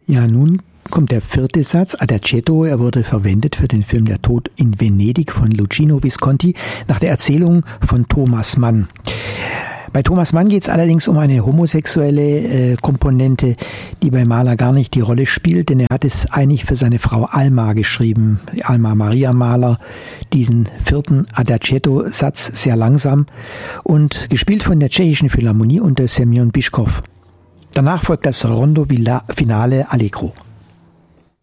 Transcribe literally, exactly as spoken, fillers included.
Ja, nun kommt der vierte Satz, Adagietto. Er wurde verwendet für den Film Der Tod in Venedig von Luchino Visconti nach der Erzählung von Thomas Mann. Bei Thomas Mann geht es allerdings um eine homosexuelle äh, Komponente, die bei Mahler gar nicht die Rolle spielt, denn er hat es eigentlich für seine Frau Alma geschrieben, Alma Maria Mahler, diesen vierten Adagietto-Satz sehr langsam und gespielt von der Tschechischen Philharmonie unter Semjon Bischkow. Danach folgt das Rondo Finale Allegro.